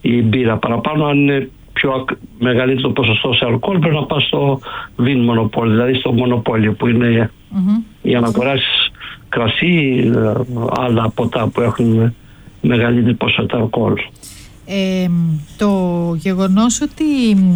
η μπύρα παραπάνω. Αν είναι πιο μεγαλύτερο ποσοστό σε αλκοόλ, πρέπει να πας στο βιν μονοπόλιο, δηλαδή στο μονοπόλιο που είναι για να αγοράσεις κρασί, άλλα ποτά που έχουν μεγαλύτερη ποσότητα αλκοόλ. Το γεγονός ότι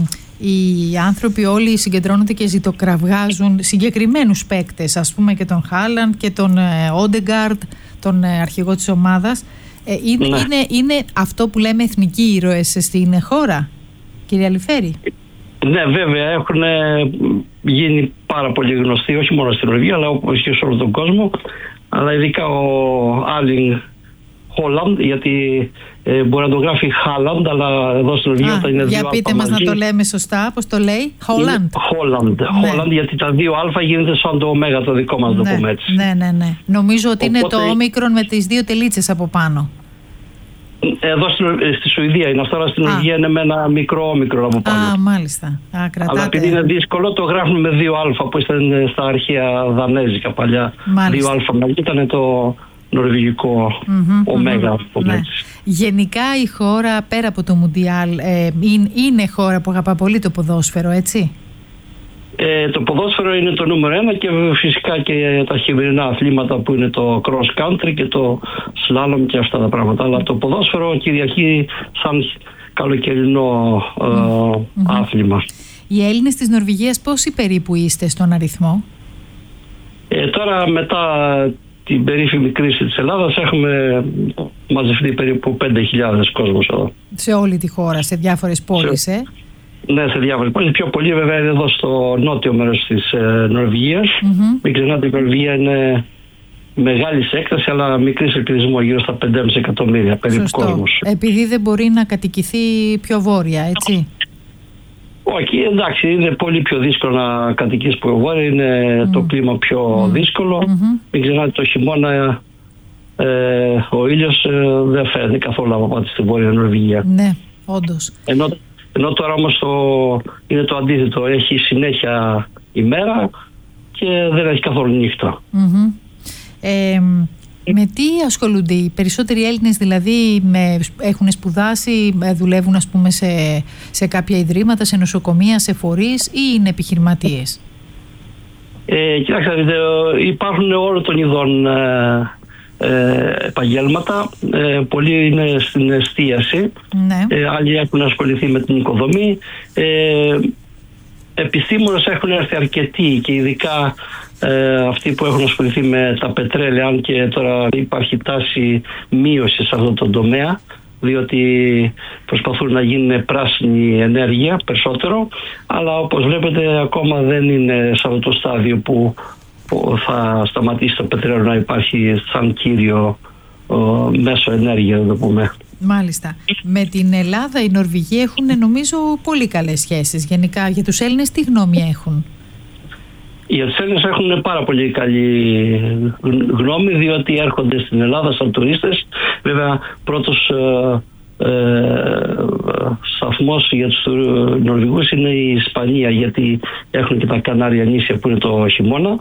οι άνθρωποι όλοι συγκεντρώνονται και ζητοκραυγάζουν συγκεκριμένους παίκτες, ας πούμε και τον Χάλαντ και τον Όντεγκαρντ, τον αρχηγό της ομάδας, είναι αυτό που λέμε εθνικοί ήρωες στην χώρα, κύριε Αλιφέρη? Ναι, βέβαια έχουν γίνει πάρα πολύ γνωστοί, όχι μόνο στην Νορβηγία αλλά όπως και σε όλο τον κόσμο, αλλά ειδικά ο Άρλινγκ Χόλαντ, γιατί μπορεί να το γράφει Χάλαντ, αλλά εδώ στην Νορβηγία όταν είναι δύο για πείτε μας μαζί, να το λέμε σωστά, πώς το λέει? Χόλαντ, γιατί τα δύο α γίνεται σαν το ωμέγα το δικό μας, το πούμε έτσι. Ναι. Νομίζω ότι οπότε είναι το όμικρον με τις δύο τελίτσες από πάνω. Εδώ στη Σουηδία είναι αυτό, αλλά στην Νορβηγία είναι με ένα μικρό όμικρον από πάνω. Μάλιστα. Αλλά επειδή είναι δύσκολο, το γράφουν με 2α που ήταν στα αρχαία δανέζικα παλιά. 2α ήταν το νορβηγικό ωμέγα. Γενικά η χώρα πέρα από το Μουντιάλ είναι χώρα που αγαπά πολύ το ποδόσφαιρο, έτσι? Το ποδόσφαιρο είναι το νούμερο 1 και φυσικά και τα χειμερινά αθλήματα που είναι το cross country και το slalom και αυτά τα πράγματα. Αλλά το ποδόσφαιρο κυριαρχεί σαν καλοκαιρινό άθλημα. Οι Έλληνες της Νορβηγίας πόσοι περίπου είστε στον αριθμό? Τώρα μετά την περίφημη κρίση της Ελλάδας έχουμε μαζευτεί περίπου 5.000 κόσμος εδώ. Σε όλη τη χώρα, σε διάφορες πόλεις, Ναι, σε διάφορες πόλεις. Πιο πολύ βέβαια είναι εδώ στο νότιο μέρος της Νορβηγίας. Μην ξεχνάτε, η Νορβηγία είναι μεγάλη σε έκταση, αλλά μικρή σε πληθυσμό, γύρω στα 5,5 εκατομμύρια περίπου κόσμος. Επειδή δεν μπορεί να κατοικηθεί πιο βόρεια, έτσι? Όχι, εντάξει, είναι πολύ πιο δύσκολο να κατοικείς πιο βόρεια, είναι το κλίμα πιο δύσκολο. Μην ξεχνάτε, το χειμώνα ο ήλιος δεν φαίνεται καθόλου από πάτε στη Βόρεια Νορβηγία. Ναι, όντως. Ενώ τώρα όμως είναι το αντίθετο, έχει συνέχεια ημέρα και δεν έχει καθόλου νύχτα. Με τι ασχολούνται οι περισσότεροι Έλληνες, δηλαδή έχουν σπουδάσει, δουλεύουν ας πούμε σε κάποια ιδρύματα, σε νοσοκομεία, σε φορείς ή είναι επιχειρηματίες? Κοιτάξτε, υπάρχουν όλων των ειδών επαγγέλματα. Πολλοί είναι στην εστίαση, άλλοι έχουν ασχοληθεί με την οικοδομή, επιστήμονες έχουν έρθει αρκετοί και ειδικά αυτοί που έχουν ασχοληθεί με τα πετρέλαια, αν και τώρα υπάρχει τάση μείωση σε αυτό το τομέα, διότι προσπαθούν να γίνουν πράσινη ενέργεια περισσότερο, αλλά όπως βλέπετε ακόμα δεν είναι σε αυτό το στάδιο που θα σταματήσει το πετρέλαιο να υπάρχει σαν κύριο μέσο ενέργεια, να το πούμε. Μάλιστα. Με την Ελλάδα οι Νορβηγοί έχουν νομίζω πολύ καλές σχέσεις. Γενικά για τους Έλληνες τι γνώμη έχουν? Οι Έλληνες έχουν πάρα πολύ καλή γνώμη, διότι έρχονται στην Ελλάδα σαν τουρίστες. Βέβαια πρώτος σταθμός για τους Νορβηγούς είναι η Ισπανία, γιατί έχουν και τα Κανάρια νήσια που είναι το χειμώνα.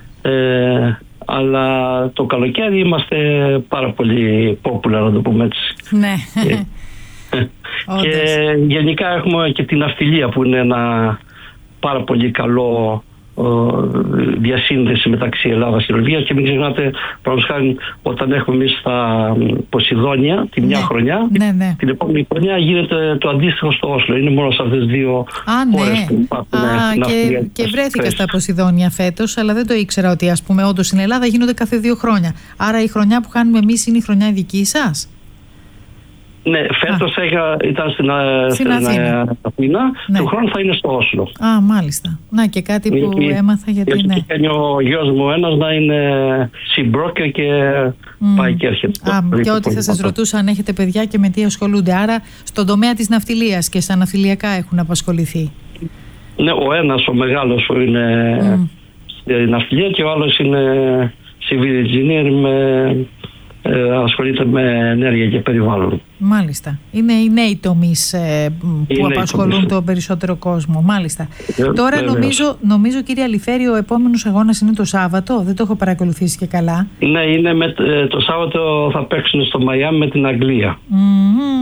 Αλλά το καλοκαίρι είμαστε πάρα πολύ popular, να το πούμε έτσι. Ναι. Και γενικά έχουμε και την ναυτιλία που είναι ένα πάρα πολύ καλό διασύνδεση μεταξύ Ελλάδας και Νορβηγίας. Και μην ξεχνάτε, παραδείγματος χάρη, όταν έχουμε εμείς τα Ποσειδόνια τη μια χρονιά, την επόμενη χρονιά γίνεται το αντίστοιχο στο Όσλο. Είναι μόνο σε αυτές τις δύο χώρες που υπάρχουν. Και βρέθηκα στα Ποσειδόνια φέτος, αλλά δεν το ήξερα ότι ας πούμε όντως στην Ελλάδα γίνονται κάθε 2 χρόνια. Άρα η χρονιά που κάνουμε εμείς είναι η χρονιά δική σας? Ναι, φέτος ήταν στην Αθήνα, του χρόνου θα είναι στο Όσλο. Μάλιστα. Να και κάτι που έμαθα, γιατί ναι. Και ο γιος μου ένας να είναι συμπρόκερ και πάει και έρχεται. Και ό,τι θα σας ρωτούσα αν έχετε παιδιά και με τι ασχολούνται. Άρα στον τομέα της ναυτιλίας και στα ναυτιλιακά έχουν απασχοληθεί. Ναι, ο ένας, ο μεγάλος είναι στη ναυτιλία και ο άλλος είναι civil engineer, ασχολείται με ενέργεια και περιβάλλον. Μάλιστα. Είναι οι νέοι τομείς που απασχολούν τον περισσότερο κόσμο. Μάλιστα. Τώρα νομίζω κύριε Αλιφέρη, ο επόμενος αγώνας είναι το Σάββατο. Δεν το έχω παρακολουθήσει και καλά. Ναι, είναι το Σάββατο θα παίξουν στο Μαϊάμι με την Αγγλία.